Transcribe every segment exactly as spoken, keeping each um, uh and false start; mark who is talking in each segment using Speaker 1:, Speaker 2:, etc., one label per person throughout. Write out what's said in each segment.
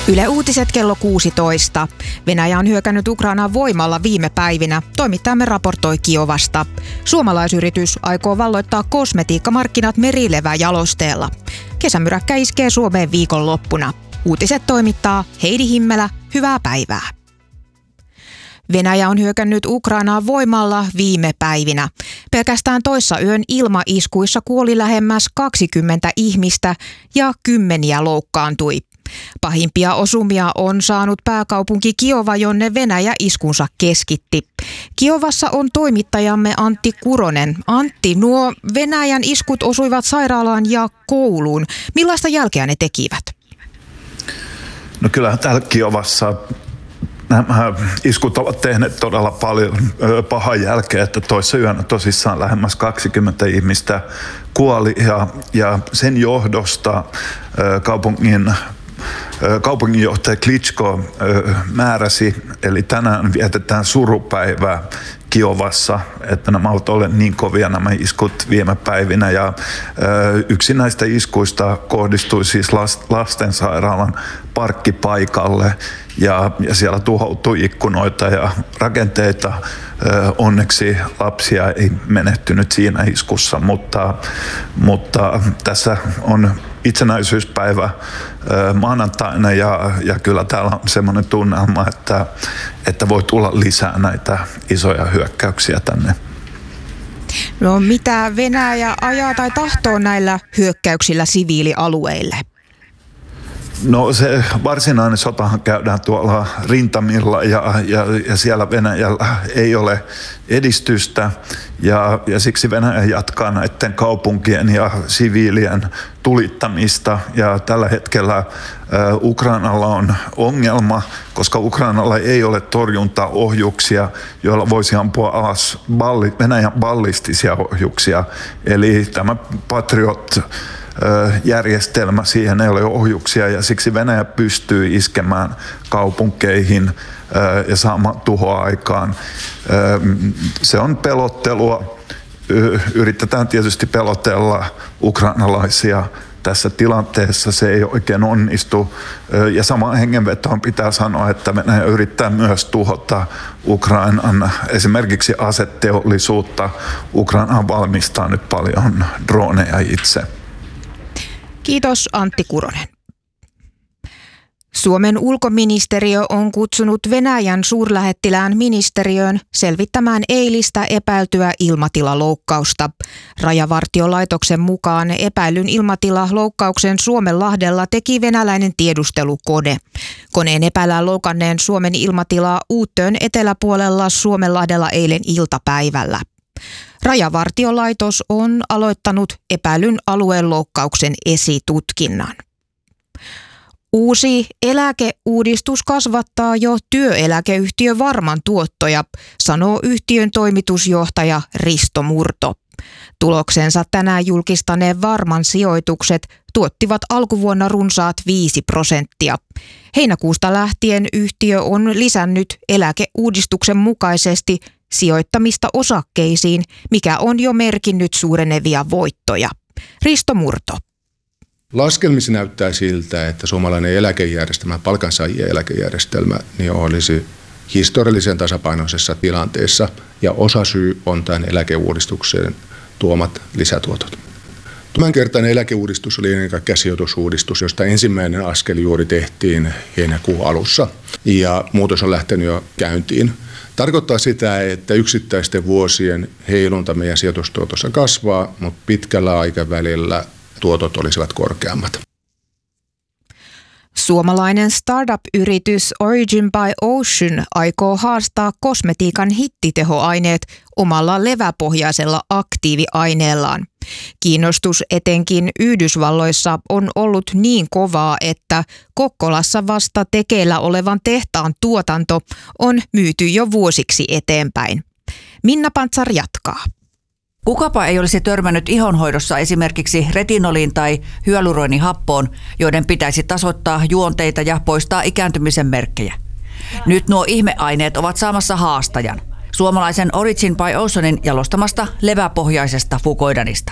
Speaker 1: Yle Uutiset kello kuusitoista. Venäjä on hyökännyt Ukrainaan voimalla viime päivinä. Toimittajamme raportoi Kiovasta. Suomalaisyritys aikoo valloittaa kosmetiikkamarkkinat merileväjalosteella. Kesämyräkkä iskee Suomeen viikonloppuna. Uutiset toimittaa Heidi Himmelä. Hyvää päivää. Venäjä on hyökännyt Ukrainaan voimalla viime päivinä. Pelkästään toissa yön ilmaiskuissa kuoli lähemmäs kaksikymmentä ihmistä ja kymmeniä loukkaantui. Pahimpia osumia on saanut pääkaupunki Kiova, jonne Venäjä iskunsa keskitti. Kiovassa on toimittajamme Antti Kuronen. Antti, nuo Venäjän iskut osuivat sairaalaan ja kouluun. Millaista jälkeä ne tekivät?
Speaker 2: No kyllähän täällä Kiovassa nämä iskut ovat tehneet todella paljon pahaa jälkeä, että toissa yönä tosissaan lähemmäs kaksikymmentä ihmistä kuoli ja, ja sen johdosta kaupungin Kaupunginjohtaja Klitschko määräsi, eli tänään vietetään surupäivää Kiovassa, että nämä ovat olleet niin kovia nämä iskut viime päivinä. Ja yksi näistä iskuista kohdistui siis lastensairaalan parkkipaikalle ja, ja siellä tuhoutui ikkunoita ja rakenteita. Onneksi lapsia ei menehtynyt siinä iskussa, mutta, mutta tässä on itsenäisyyspäivä maanantaina ja, ja kyllä täällä on semmoinen tunnelma, että, että voi tulla lisää näitä isoja hyökkäyksiä tänne.
Speaker 1: No mitä Venäjä ajaa tai tahtoo näillä hyökkäyksillä siviilialueille?
Speaker 2: No se varsinainen sotahan käydään tuolla rintamilla ja, ja, ja siellä Venäjällä ei ole edistystä ja, ja siksi Venäjä jatkaa näiden kaupunkien ja siviilien tulittamista ja tällä hetkellä ä, Ukrainalla on ongelma, koska Ukrainalla ei ole torjuntaohjuksia, joilla voisi ampua alas balli, Venäjän ballistisia ohjuksia, eli tämä Patriot järjestelmä, siihen ei ole ohjuksia ja siksi Venäjä pystyy iskemään kaupunkeihin ja saamaan tuhoa aikaan. Se on pelottelua. Yritetään tietysti pelotella ukrainalaisia tässä tilanteessa, se ei oikein onnistu. Ja samaan hengenvetoon pitää sanoa, että Venäjä yrittää myös tuhota Ukrainan esimerkiksi aseteollisuutta. Ukraina valmistaa nyt paljon droneja itse.
Speaker 1: Kiitos Antti Kuronen. Suomen ulkoministeriö on kutsunut Venäjän suurlähettilään ministeriöön selvittämään eilistä epäiltyä ilmatilaloukkausta. Rajavartiolaitoksen mukaan epäilyn ilmatilaloukkauksen Suomenlahdella teki venäläinen tiedustelukone. Koneen epäillään loukanneen Suomen ilmatilaa Uuttöön eteläpuolella Suomenlahdella eilen iltapäivällä. Rajavartiolaitos on aloittanut epäilyn alueen loukkauksen esitutkinnan. Uusi eläkeuudistus kasvattaa jo työeläkeyhtiö Varman tuottoja, sanoo yhtiön toimitusjohtaja Risto Murto. Tuloksensa tänään julkistaneen Varman sijoitukset tuottivat alkuvuonna runsaat viisi prosenttia. Heinäkuusta lähtien yhtiö on lisännyt eläkeuudistuksen mukaisesti sijoittamista osakkeisiin, mikä on jo merkinnyt suurenevia voittoja. Risto Murto.
Speaker 3: Laskelmissa näyttää siltä, että suomalainen eläkejärjestelmä, palkansaajien eläkejärjestelmä, niin olisi historiallisen tasapainoisessa tilanteessa ja osasyy on tämän eläkeuudistuksen tuomat lisätuotot. Tämänkertainen eläkeuudistus oli ennen kaikkea sijoitusuudistus, josta ensimmäinen askel juuri tehtiin heinäkuun alussa ja muutos on lähtenyt jo käyntiin. Tarkoittaa sitä, että yksittäisten vuosien heilunta meidän sijoitustuotossa kasvaa, mutta pitkällä aikavälillä tuotot olisivat korkeammat.
Speaker 1: Suomalainen startup-yritys Origin by Ocean aikoo haastaa kosmetiikan hittitehoaineet omalla leväpohjaisella aktiiviaineellaan. Kiinnostus etenkin Yhdysvalloissa on ollut niin kovaa, että Kokkolassa vasta tekeillä olevan tehtaan tuotanto on myyty jo vuosiksi eteenpäin. Minna Pantsar jatkaa.
Speaker 4: Kukapa ei olisi törmännyt ihonhoidossa esimerkiksi retinoliin tai hyaluronihappoon, joiden pitäisi tasoittaa juonteita ja poistaa ikääntymisen merkkejä. Nyt nuo ihmeaineet ovat saamassa haastajan. Suomalaisen Origin by Oceanin jalostamasta leväpohjaisesta fukoidanista.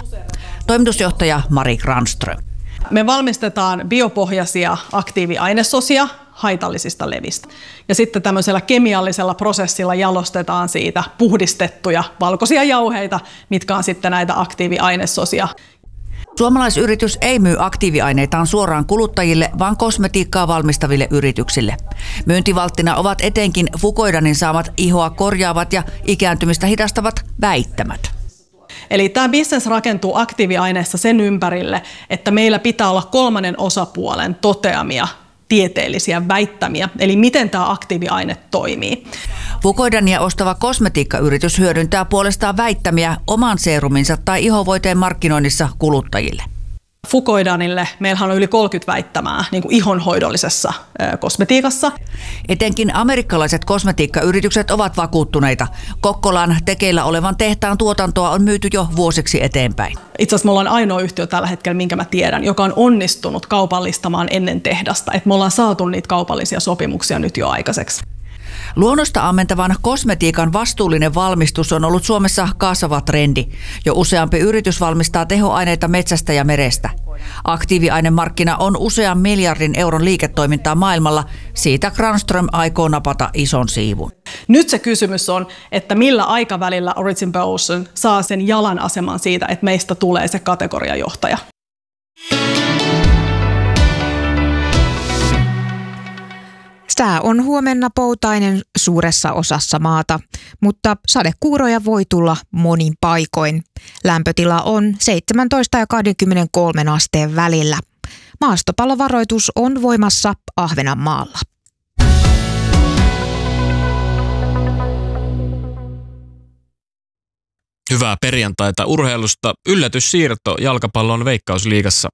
Speaker 4: Toimitusjohtaja Mari Granström.
Speaker 5: Me valmistetaan biopohjaisia aktiiviainesosia haitallisista levistä. Ja sitten tämmöisellä kemiallisella prosessilla jalostetaan siitä puhdistettuja valkoisia jauheita, mitkä on sitten näitä aktiiviainesosia.
Speaker 4: Suomalaisyritys ei myy aktiiviaineitaan suoraan kuluttajille, vaan kosmetiikkaa valmistaville yrityksille. Myyntivalttina ovat etenkin Fucoidanin saamat ihoa korjaavat ja ikääntymistä hidastavat väittämät.
Speaker 5: Eli tämä business rakentuu aktiiviaineissa sen ympärille, että meillä pitää olla kolmannen osapuolen toteamia tieteellisiä väittämiä, eli miten tämä aktiiviaine toimii.
Speaker 4: Fucoidania ostava kosmetiikkayritys hyödyntää puolestaan väittämiä oman seeruminsa tai ihovoiteen markkinoinnissa kuluttajille.
Speaker 5: Fucoidanille meillähän on yli kolmekymmentä väittämää niin kuin ihonhoidollisessa ö, kosmetiikassa.
Speaker 4: Etenkin amerikkalaiset kosmetiikkayritykset ovat vakuuttuneita. Kokkolan tekeillä olevan tehtaan tuotantoa on myyty jo vuosiksi eteenpäin.
Speaker 5: Itse asiassa me ollaan ainoa yhtiö tällä hetkellä, minkä mä tiedän, joka on onnistunut kaupallistamaan ennen tehdasta. Et me ollaan saatu niitä kaupallisia sopimuksia nyt jo aikaiseksi.
Speaker 4: Luonnosta ammentavan kosmetiikan vastuullinen valmistus on ollut Suomessa kasvava trendi. Jo useampi yritys valmistaa tehoaineita metsästä ja merestä. Aktiiviainemarkkina on usean miljardin euron liiketoimintaa maailmalla. Siitä Granström aikoo napata ison siivun.
Speaker 5: Nyt se kysymys on, että millä aikavälillä Origin by Ocean saa sen jalan aseman siitä, että meistä tulee se kategoriajohtaja.
Speaker 1: Sää on huomenna poutainen suuressa osassa maata, mutta sadekuuroja voi tulla monin paikoin. Lämpötila on seitsemäntoista ja kaksikymmentäkolme asteen välillä. Maastopallovaroitus on voimassa Ahvenanmaalla.
Speaker 6: Hyvää perjantaita urheilusta. Yllätyssiirto jalkapallon Veikkausliigassa.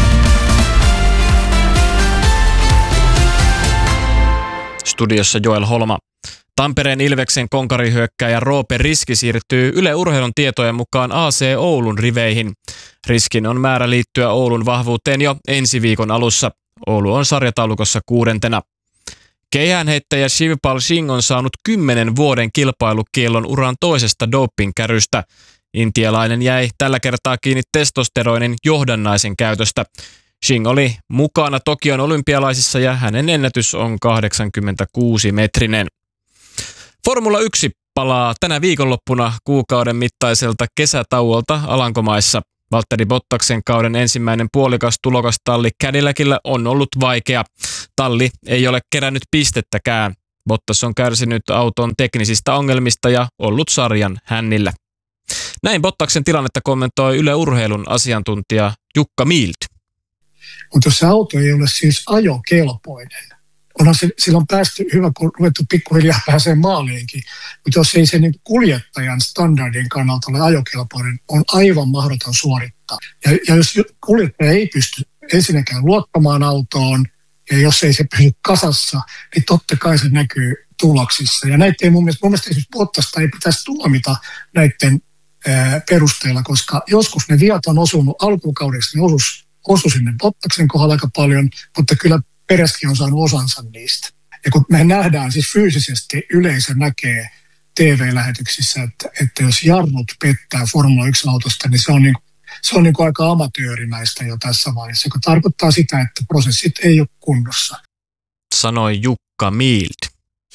Speaker 6: Studiossa Joel Holma. Tampereen Ilveksen konkarihyökkääjä Roope Riski siirtyy Yle Urheilun tietojen mukaan A C Oulun riveihin. Riskin on määrä liittyä Oulun vahvuuteen jo ensi viikon alussa. Oulu on sarjataulukossa kuudentena. Keihäänheittäjä Shivpal Singh on saanut kymmenen vuoden kilpailukiellon uran toisesta dopingkärystä. Intialainen jäi tällä kertaa kiinni testosteroinin johdannaisen käytöstä. Singh oli mukana Tokion olympialaisissa ja hänen ennätys on kahdeksankymmentäkuusi metrinen. Formula yksi palaa tänä viikonloppuna kuukauden mittaiselta kesätauolta Alankomaissa. Valtteri Bottaksen kauden ensimmäinen puolikas tulokas talli Cadillacilla on ollut vaikea. Talli ei ole kerännyt pistettäkään. Bottas on kärsinyt auton teknisistä ongelmista ja ollut sarjan hännillä. Näin Bottaksen tilannetta kommentoi Yle Urheilun asiantuntija Jukka Mild.
Speaker 7: Mutta jos se auto ei ole siis ajokelpoinen, onhan se, sillä on päästy hyvä, kun ruvettu pikkuhiljaa pääsee maaliinkin, mutta jos ei se niin kuljettajan standardin kannalta ole ajokelpoinen, on aivan mahdoton suorittaa. Ja, ja jos kuljettaja ei pysty ensinnäkään luottamaan autoon, ja jos ei se pysy kasassa, niin totta kai se näkyy tuloksissa. Ja näitä ei mun mielestä, mun mielestä esimerkiksi Bottasta ei pitäisi tuomita näiden ää, perusteella, koska joskus ne viat on osunut alkukaudessa, ne osus osu sinne Bottaksen kohdalla aika paljon, mutta kyllä Pereskin on saanut osansa niistä. Ja kun me nähdään siis fyysisesti, yleisö näkee T V-lähetyksissä, että, että jos jarrut pettää Formula yksi-autosta, niin se on, niin, se on niin kuin aika amatöörimäistä jo tässä vaiheessa, joka tarkoittaa sitä, että prosessit ei ole kunnossa.
Speaker 6: Sanoi Jukka Mild.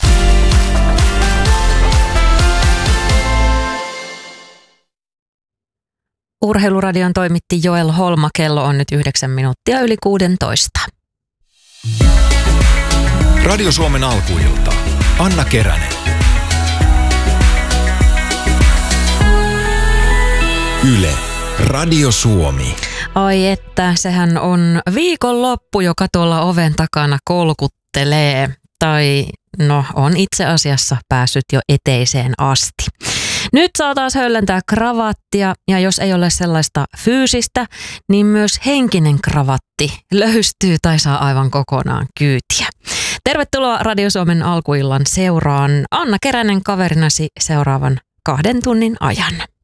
Speaker 8: Urheiluradion toimitti Joel Holma. Kello on nyt yhdeksän minuuttia yli kuudentoista.
Speaker 9: Radio Suomen alkuilta. Anna Keränen. Yle. Radio Suomi.
Speaker 8: Ai että, sehän on viikonloppu, joka tuolla oven takana kolkuttelee. Tai no, on itse asiassa päässyt jo eteiseen asti. Nyt saa taas höllentää kravattia, ja jos ei ole sellaista fyysistä, niin myös henkinen kravatti löystyy tai saa aivan kokonaan kyytiä. Tervetuloa Radio Suomen alkuillan seuraan. Anna Keränen kaverinasi seuraavan kahden tunnin ajan.